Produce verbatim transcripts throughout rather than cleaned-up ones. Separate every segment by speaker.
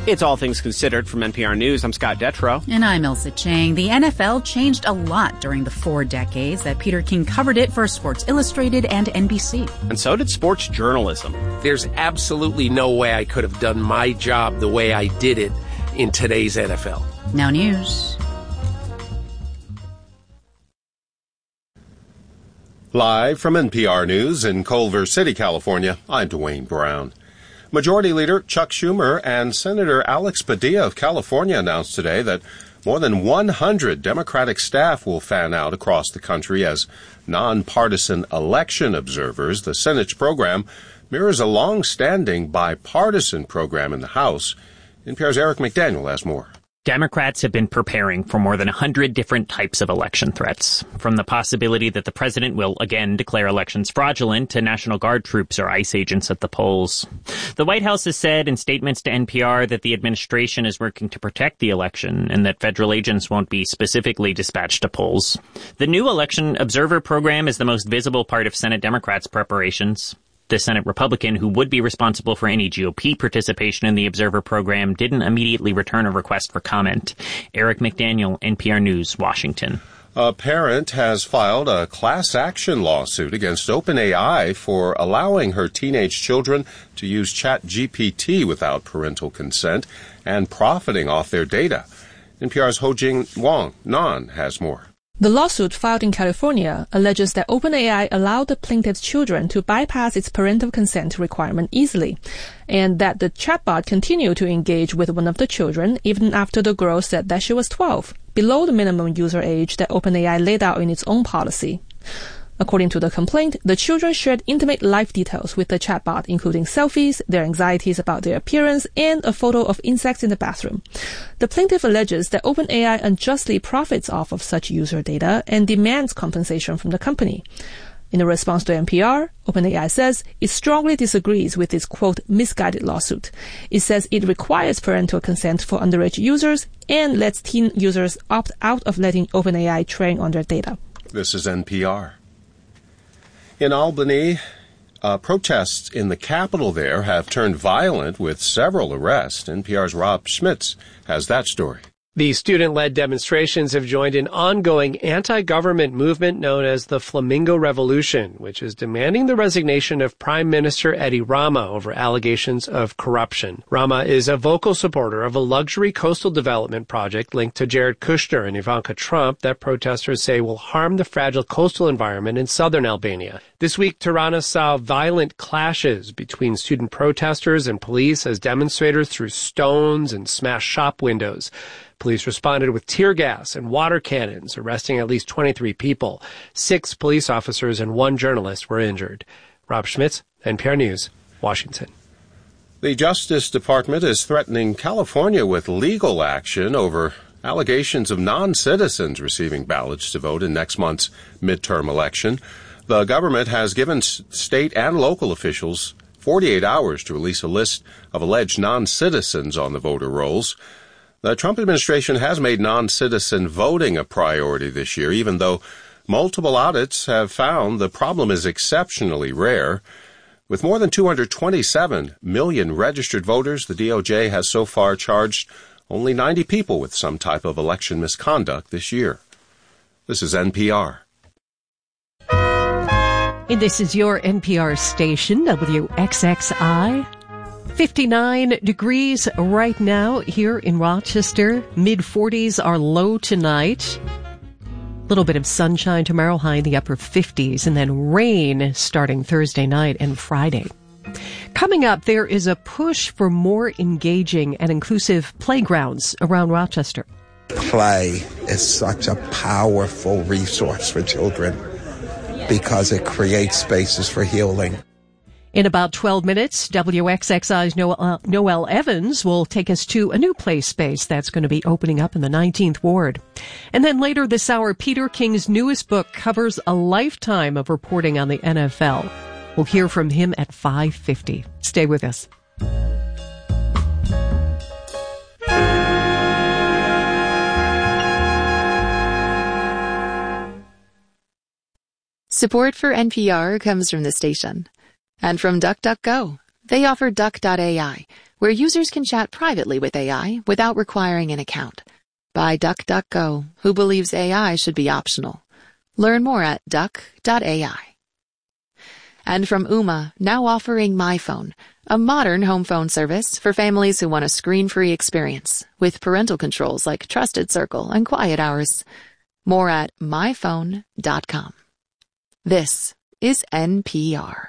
Speaker 1: It's All Things Considered from N P R News. I'm Scott Detrow.
Speaker 2: And I'm Ilsa Chang. The N F L changed a lot during the four decades that Peter King covered it for Sports Illustrated and N B C.
Speaker 1: And so did sports journalism.
Speaker 3: There's absolutely no way I could have done my job the way I did it in today's N F L.
Speaker 2: Now news.
Speaker 4: Live from N P R News in Culver City, California, I'm Dwayne Brown. Majority Leader Chuck Schumer and Senator Alex Padilla of California announced today that more than one hundred Democratic staff will fan out across the country as nonpartisan election observers. The Senate's program mirrors a long-standing bipartisan program in the House. N P R's Eric McDaniel has more.
Speaker 5: Democrats have been preparing for more than one hundred different types of election threats, from the possibility that the president will again declare elections fraudulent to National Guard troops or ICE agents at the polls. The White House has said in statements to N P R that the administration is working to protect the election and that federal agents won't be specifically dispatched to polls. The new election observer program is the most visible part of Senate Democrats' preparations. The Senate Republican who would be responsible for any G O P participation in the observer program didn't immediately return a request for comment. Eric McDaniel, N P R News, Washington.
Speaker 4: A parent has filed a class action lawsuit against OpenAI for allowing her teenage children to use ChatGPT without parental consent and profiting off their data. N P R's Ho-Jing Wong Nan has more.
Speaker 6: The lawsuit filed in California alleges that OpenAI allowed the plaintiff's children to bypass its parental consent requirement easily, and that the chatbot continued to engage with one of the children even after the girl said that she was twelve, below the minimum user age that OpenAI laid out in its own policy. According to the complaint, the children shared intimate life details with the chatbot, including selfies, their anxieties about their appearance, and a photo of insects in the bathroom. The plaintiff alleges that OpenAI unjustly profits off of such user data and demands compensation from the company. In a response to N P R, OpenAI says it strongly disagrees with its, quote, misguided lawsuit. It says it requires parental consent for underage users and lets teen users opt out of letting OpenAI train on their data.
Speaker 4: This is N P R. In Albany, uh, protests in the capital there have turned violent with several arrests. N P R's Rob Schmitz has that story.
Speaker 7: The student-led demonstrations have joined an ongoing anti-government movement known as the Flamingo Revolution, which is demanding the resignation of Prime Minister Edi Rama over allegations of corruption. Rama is a vocal supporter of a luxury coastal development project linked to Jared Kushner and Ivanka Trump that protesters say will harm the fragile coastal environment in southern Albania. This week, Tirana saw violent clashes between student protesters and police as demonstrators threw stones and smashed shop windows. Police responded with tear gas and water cannons, arresting at least twenty-three people. Six police officers and one journalist were injured. Rob Schmitz, N P R News, Washington.
Speaker 4: The Justice Department is threatening California with legal action over allegations of non-citizens receiving ballots to vote in next month's midterm election. The government has given state and local officials forty-eight hours to release a list of alleged non-citizens on the voter rolls. The Trump administration has made non-citizen voting a priority this year, even though multiple audits have found the problem is exceptionally rare. With more than two hundred twenty-seven million registered voters, the D O J has so far charged only ninety people with some type of election misconduct this year. This is N P R.
Speaker 8: And this is your N P R station, W X X I. fifty-nine degrees right now here in Rochester. mid forties are low tonight. A little bit of sunshine tomorrow, high in the upper fifties, and then rain starting Thursday night and Friday. Coming up, there is a push for more engaging and inclusive playgrounds around Rochester.
Speaker 9: Play is such a powerful resource for children because it creates spaces for healing.
Speaker 8: In about twelve minutes, W X X I's Noel, Noel Evans will take us to a new play space that's going to be opening up in the nineteenth Ward. And then later this hour, Peter King's newest book covers a lifetime of reporting on the N F L. We'll hear from him at five fifty. Stay with us.
Speaker 10: Support for N P R comes from the station and from DuckDuckGo, They offer Duck dot A I, where users can chat privately with A I without requiring an account. By DuckDuckGo, who believes A I should be optional. Learn more at Duck dot A I. And from Ooma, now offering MyPhone, a modern home phone service for families who want a screen-free experience with parental controls like Trusted Circle and Quiet Hours. More at my phone dot com. This is N P R.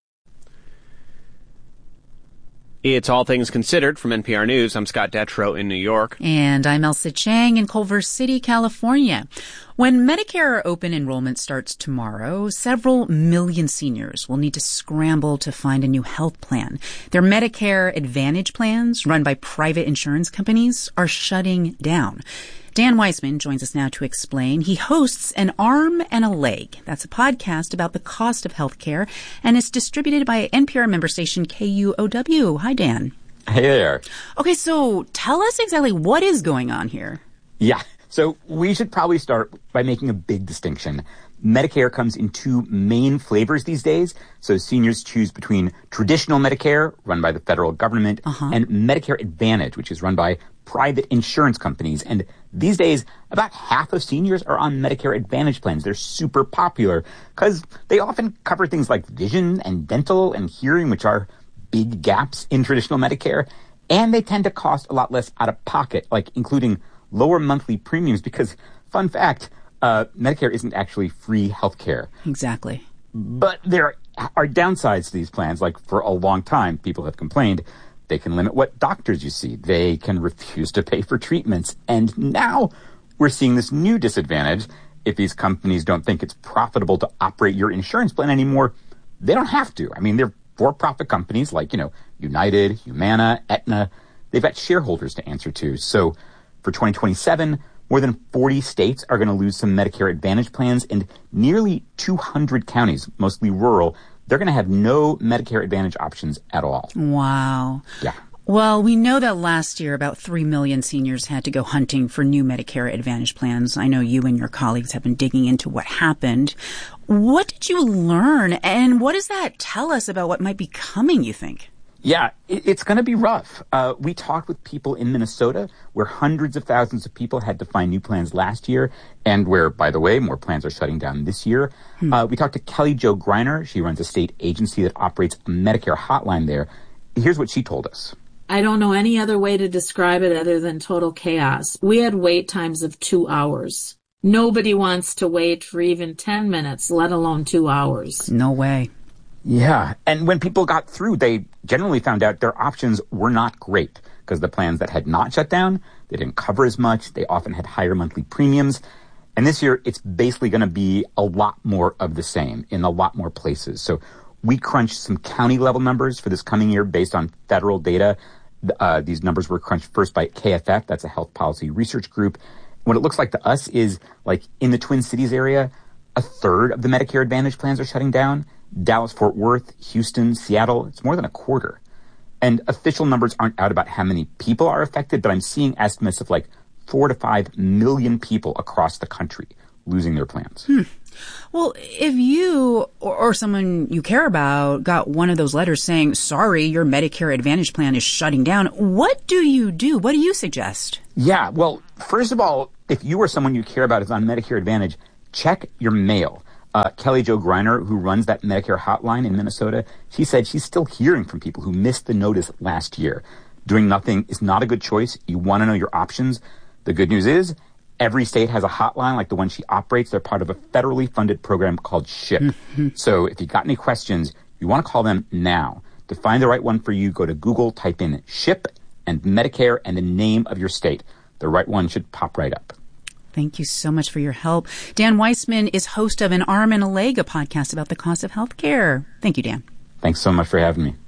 Speaker 1: It's All Things Considered from N P R News. I'm Scott Detrow in New York.
Speaker 2: And I'm Elsa Chang in Culver City, California. When Medicare open enrollment starts tomorrow, several million seniors will need to scramble to find a new health plan. Their Medicare Advantage plans, run by private insurance companies, are shutting down. Dan Weissman joins us now to explain. He hosts An Arm and a Leg. That's a podcast about the cost of health care, and it's distributed by N P R member station K U O W. Hi, Dan.
Speaker 11: Hey there.
Speaker 2: Okay, so tell us exactly what is going on here.
Speaker 11: Yeah, so we should probably start by making a big distinction. Medicare comes in two main flavors these days. So seniors choose between traditional Medicare, run by the federal government, uh-huh. and Medicare Advantage, which is run by private insurance companies. And these days, about half of seniors are on Medicare Advantage plans. They're super popular because they often cover things like vision and dental and hearing, which are big gaps in traditional Medicare. And they tend to cost a lot less out of pocket, like including lower monthly premiums because, fun fact, uh, Medicare isn't actually free health care.
Speaker 2: Exactly.
Speaker 11: But there are downsides to these plans. Like for a long time, people have complained they can limit what doctors you see. They can refuse to pay for treatments. And now we're seeing this new disadvantage. If these companies don't think it's profitable to operate your insurance plan anymore, they don't have to. I mean, they're for-profit companies like, you know, United, Humana, Aetna. They've got shareholders to answer to. So for twenty twenty-seven, more than forty states are going to lose some Medicare Advantage plans, and nearly two hundred counties, mostly rural, they're going to have no Medicare Advantage options at all.
Speaker 2: Wow.
Speaker 11: Yeah.
Speaker 2: Well, we know that last year about three million seniors had to go hunting for new Medicare Advantage plans. I know you and your colleagues have been digging into what happened. What did you learn, and what does that tell us about what might be coming, you think?
Speaker 11: Yeah, it's going to be rough. Uh, we talked with people in Minnesota where hundreds of thousands of people had to find new plans last year and where, by the way, more plans are shutting down this year. Hmm. Uh, we talked to Kelly Jo Greiner. She runs a state agency that operates a Medicare hotline there. Here's what she told us.
Speaker 12: I don't know any other way to describe it other than total chaos. We had wait times of two hours. Nobody wants to wait for even ten minutes, let alone two hours.
Speaker 2: No way.
Speaker 11: Yeah, and when people got through, they generally found out their options were not great because the plans that had not shut down, they didn't cover as much. They often had higher monthly premiums. And this year, it's basically going to be a lot more of the same in a lot more places. So we crunched some county level numbers for this coming year based on federal data. Uh, these numbers were crunched first by K F F. That's a health policy research group. What it looks like to us is, like, in the Twin Cities area, a third of the Medicare Advantage plans are shutting down. Dallas, Fort Worth, Houston, Seattle, it's more than a quarter. And official numbers aren't out about how many people are affected, but I'm seeing estimates of like four to five million people across the country losing their plans.
Speaker 2: Hmm. Well, if you or, or someone you care about got one of those letters saying, sorry, your Medicare Advantage plan is shutting down, what do you do? What do you suggest?
Speaker 11: Yeah, well, first of all, if you or someone you care about is on Medicare Advantage, check your mail. Uh, Kelly Jo Greiner, who runs that Medicare hotline in Minnesota, she said she's still hearing from people who missed the notice last year. Doing nothing is not a good choice. You want to know your options. The good news is every state has a hotline like the one she operates. They're part of a federally funded program called SHIP. Mm-hmm. So if you got any questions, you want to call them now. To find the right one for you, go to Google, type in SHIP and Medicare and the name of your state. The right one should pop right up.
Speaker 2: Thank you so much for your help. Dan Weissman is host of An Arm and a Leg, a podcast about the cost of health care. Thank you, Dan.
Speaker 11: Thanks so much for having me.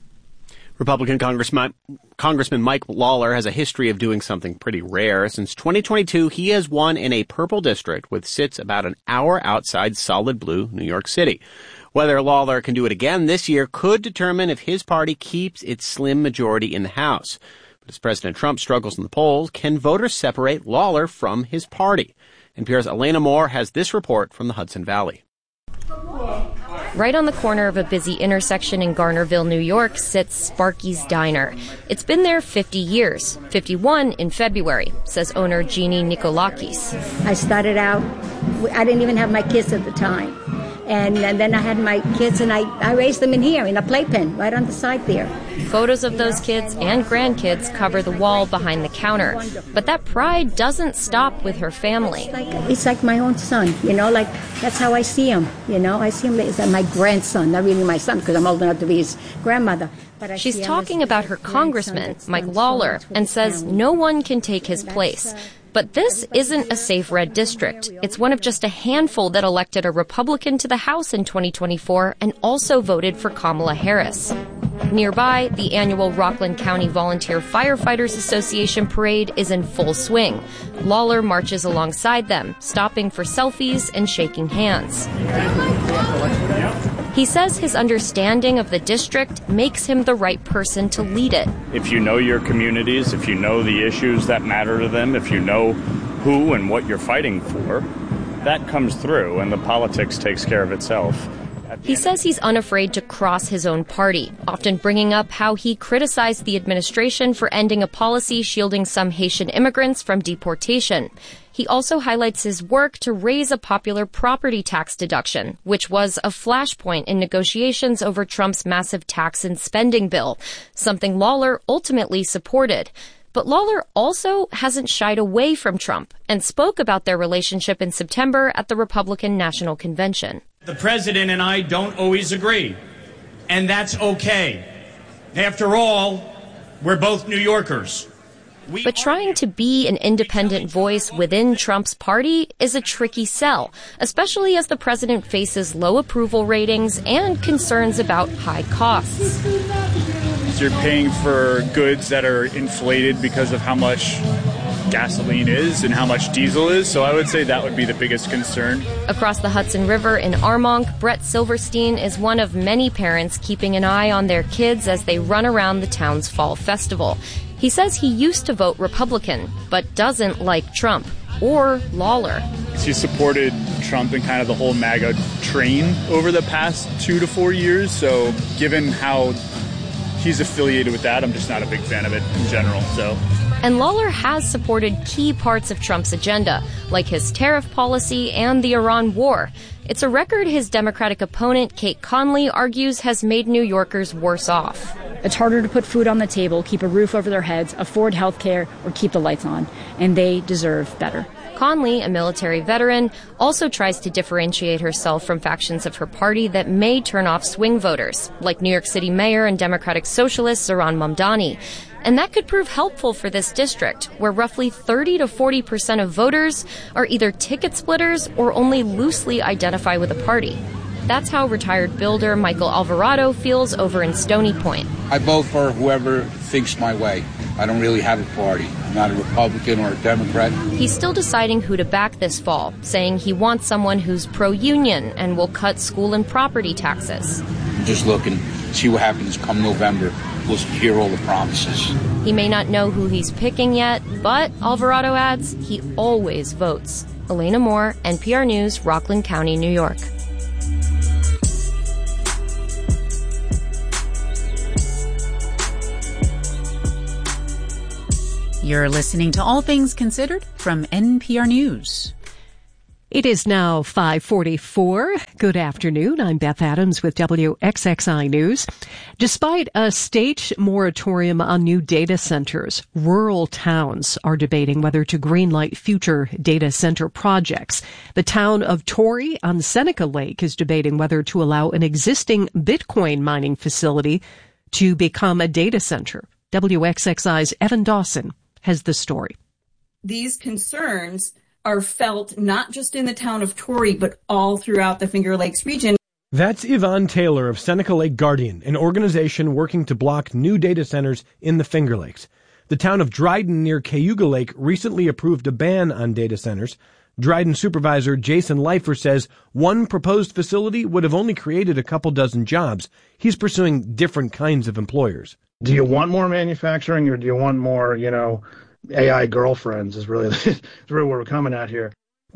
Speaker 1: Republican Congressman, Congressman Mike Lawler has a history of doing something pretty rare. Since twenty twenty-two, he has won in a purple district, which sits about an hour outside solid blue New York City. Whether Lawler can do it again this year could determine if his party keeps its slim majority in the House. As President Trump struggles in the polls, can voters separate Lawler from his party? N P R's Elena Moore has this report from the Hudson Valley.
Speaker 13: Right on the corner of a busy intersection in Garnerville, New York, sits Sparky's Diner. It's been there fifty years, fifty-one in February, says owner Jeannie Nikolakis.
Speaker 14: I started out, I didn't even have my kids at the time. And, and then I had my kids, and I, I raised them in here, in a playpen, right on the side there.
Speaker 13: Photos of those kids and grandkids cover the wall behind the counter. But that pride doesn't stop with her family.
Speaker 14: It's like, it's like my own son, you know, like that's how I see him, you know. I see him as my grandson, not really my son, because I'm old enough to be his grandmother. But I
Speaker 13: She's talking about her congressman, Mike Lawler, and says no one can take his place. But this isn't a safe red district. It's one of just a handful that elected a Republican to the House in twenty twenty-four and also voted for Kamala Harris. Nearby, the annual Rockland County Volunteer Firefighters Association parade is in full swing. Lawler marches alongside them, stopping for selfies and shaking hands. He says his understanding of the district makes him the right person to lead it.
Speaker 15: If you know your communities, if you know the issues that matter to them, if you know who and what you're fighting for, that comes through and the politics takes care of itself.
Speaker 13: He says he's unafraid to cross his own party, often bringing up how he criticized the administration for ending a policy shielding some Haitian immigrants from deportation. He also highlights his work to raise a popular property tax deduction, which was a flashpoint in negotiations over Trump's massive tax and spending bill, something Lawler ultimately supported. But Lawler also hasn't shied away from Trump and spoke about their relationship in September at the Republican National Convention.
Speaker 16: The president and I don't always agree, and that's okay. After all, we're both New Yorkers. We
Speaker 13: but trying to be an independent voice within Trump's party is a tricky sell, especially as the president faces low approval ratings and concerns about high costs.
Speaker 15: You're paying for goods that are inflated because of how much gasoline is and how much diesel is, so I would say that would be the biggest concern.
Speaker 13: Across the Hudson River in Armonk, Brett Silverstein is one of many parents keeping an eye on their kids as they run around the town's fall festival. He says he used to vote Republican, but doesn't like Trump or Lawler.
Speaker 15: He supported Trump and kind of the whole MAGA train over the past two to four years, so given how he's affiliated with that, I'm just not a big fan of it in general, so...
Speaker 13: And Lawler has supported key parts of Trump's agenda, like his tariff policy and the Iran war. It's a record his Democratic opponent, Kate Conley, argues has made New Yorkers worse off.
Speaker 17: It's harder to put food on the table, keep a roof over their heads, afford health care, or keep the lights on. And they deserve better.
Speaker 13: Conley, a military veteran, also tries to differentiate herself from factions of her party that may turn off swing voters, like New York City Mayor and Democratic Socialist Zohran Mamdani. And that could prove helpful for this district, where roughly thirty to forty percent of voters are either ticket splitters or only loosely identify with a party. That's how retired builder Michael Alvarado feels over in Stony Point.
Speaker 18: I vote for whoever thinks my way. I don't really have a party. I'm not a Republican or a Democrat.
Speaker 13: He's still deciding who to back this fall, saying he wants someone who's pro-union and will cut school and property taxes.
Speaker 18: I'm just looking, see what happens come November. We'll hear all the promises.
Speaker 13: He may not know who he's picking yet, but Alvarado adds he always votes. Elena Moore, N P R News, Rockland County, New York.
Speaker 2: You're listening to All Things Considered from N P R News.
Speaker 8: It is now five forty-four. Good afternoon. I'm Beth Adams with W X X I News. Despite a state moratorium on new data centers, rural towns are debating whether to greenlight future data center projects. The town of Torrey on Seneca Lake is debating whether to allow an existing Bitcoin mining facility to become a data center. W X X I's Evan Dawson has the story.
Speaker 19: These concerns are felt not just in the town of Torrey, but all throughout the Finger Lakes region.
Speaker 20: That's Yvonne Taylor of Seneca Lake Guardian, an organization working to block new data centers in the Finger Lakes. The town of Dryden near Cayuga Lake recently approved a ban on data centers. Dryden supervisor Jason Leifer says one proposed facility would have only created a couple dozen jobs. He's pursuing different kinds of employers.
Speaker 21: Do you want more manufacturing, or do you want more, you know, A I girlfriends is really, is really what we're coming at here.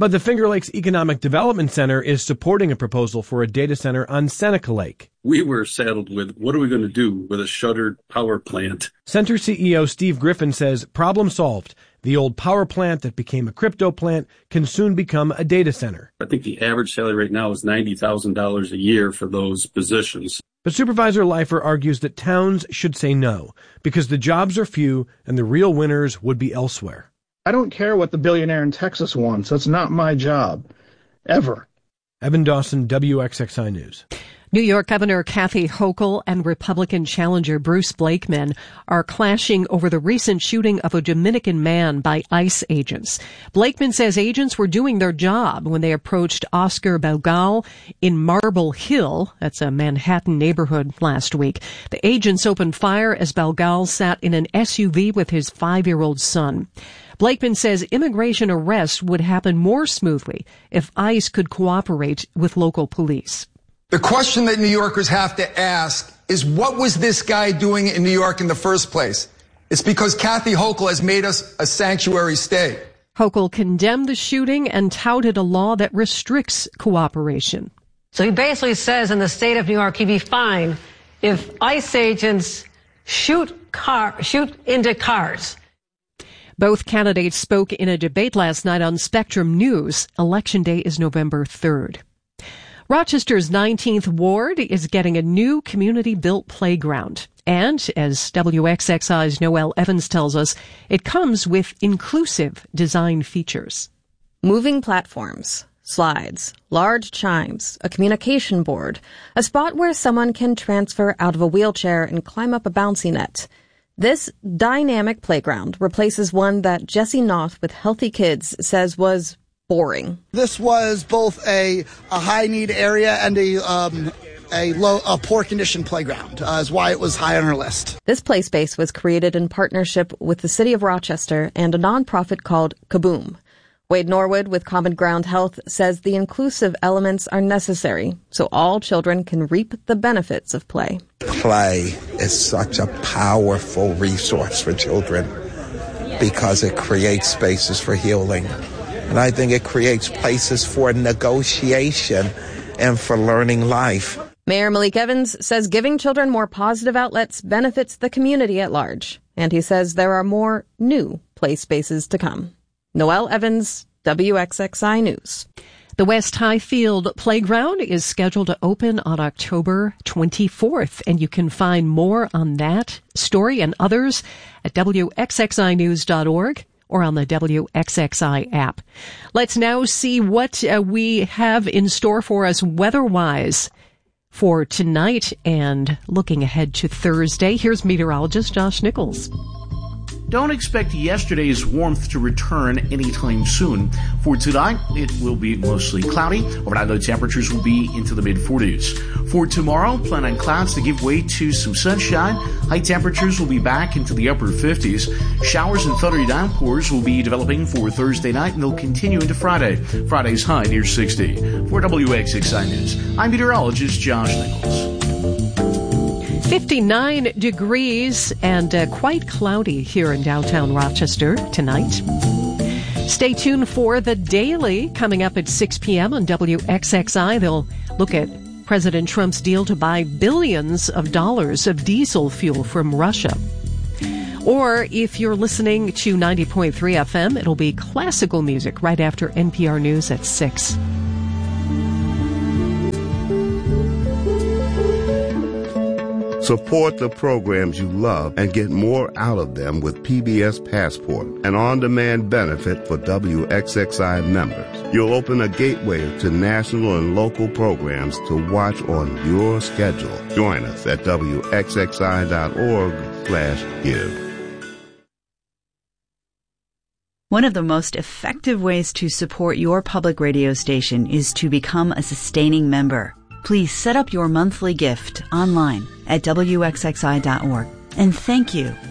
Speaker 20: But the Finger Lakes Economic Development Center is supporting a proposal for a data center on Seneca Lake.
Speaker 3: We were saddled with, what are we going to do with a shuttered power plant?
Speaker 20: Center C E O Steve Griffin says, problem solved. The old power plant that became a crypto plant can soon become a data center.
Speaker 3: I think the average salary right now is ninety thousand dollars a year for those positions.
Speaker 20: But Supervisor Leifer argues that towns should say no, because the jobs are few and the real winners would be elsewhere.
Speaker 21: I don't care what the billionaire in Texas wants. That's not my job. Ever.
Speaker 20: Evan Dawson, W X X I News.
Speaker 8: New York Governor Kathy Hochul and Republican challenger Bruce Blakeman are clashing over the recent shooting of a Dominican man by ICE agents. Blakeman says agents were doing their job when they approached Oscar Belgal in Marble Hill, that's a Manhattan neighborhood, last week. The agents opened fire as Belgal sat in an S U V with his five-year-old son. Blakeman says immigration arrests would happen more smoothly if ICE could cooperate with local police.
Speaker 22: The question that New Yorkers have to ask is, what was this guy doing in New York in the first place? It's because Kathy Hochul has made us a sanctuary state.
Speaker 8: Hochul condemned the shooting and touted a law that restricts cooperation.
Speaker 23: So he basically says in the state of New York he'd be fine if ICE agents shoot car, shoot into cars.
Speaker 8: Both candidates spoke in a debate last night on Spectrum News. Election day is November third. Rochester's nineteenth Ward is getting a new community-built playground. And, as W X X I's Noelle Evans tells us, it comes with inclusive design features.
Speaker 24: Moving platforms, slides, large chimes, a communication board, a spot where someone can transfer out of a wheelchair and climb up a bouncy net. This dynamic playground replaces one that Jesse Knott with Healthy Kids says was boring.
Speaker 25: This was both a, a high-need area and a um, a low, a poor-condition playground, uh, is why it was high on our list.
Speaker 24: This play space was created in partnership with the City of Rochester and a nonprofit called Kaboom. Wade Norwood with Common Ground Health says the inclusive elements are necessary so all children can reap the benefits of play.
Speaker 9: Play is such a powerful resource for children because it creates spaces for healing. And I think it creates places for negotiation and for learning life.
Speaker 24: Mayor Malik Evans says giving children more positive outlets benefits the community at large. And he says there are more new play spaces to come. Noelle Evans, W X X I News.
Speaker 8: The West Highfield Playground is scheduled to open on October twenty-fourth, and you can find more on that story and others at W X X I news dot org. or on the W X X I app. Let's now see what uh, we have in store for us weather-wise for tonight and looking ahead to Thursday. Here's meteorologist Josh Nichols.
Speaker 26: Don't expect yesterday's warmth to return anytime soon. For tonight, it will be mostly cloudy. Overnight low temperatures will be into the mid forties. For tomorrow, plan on clouds to give way to some sunshine. High temperatures will be back into the upper fifties. Showers and thundery downpours will be developing for Thursday night, and they'll continue into Friday. Friday's high near sixty. For W X X I News, I'm meteorologist Josh Nichols.
Speaker 8: fifty-nine degrees and uh, quite cloudy here in downtown Rochester tonight. Stay tuned for The Daily coming up at six p.m. on W X X I. They'll look at President Trump's deal to buy billions of dollars of diesel fuel from Russia. Or if you're listening to ninety point three F M, it'll be classical music right after N P R News at six.
Speaker 27: Support the programs you love and get more out of them with P B S Passport, an on-demand benefit for W X X I members. You'll open a gateway to national and local programs to watch on your schedule. Join us at W X X I dot org slash give.
Speaker 28: One of the most effective ways to support your public radio station is to become a sustaining member. Please set up your monthly gift online at W X X I dot org. And thank you